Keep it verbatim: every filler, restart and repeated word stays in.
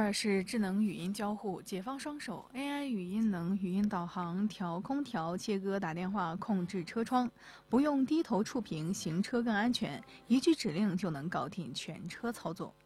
二是智能语音交互，解放双手 ，A I 语音能语音导航、调空调、切割、打电话、控制车窗，不用低头触屏，行车更安全，一句指令就能搞定全车操作。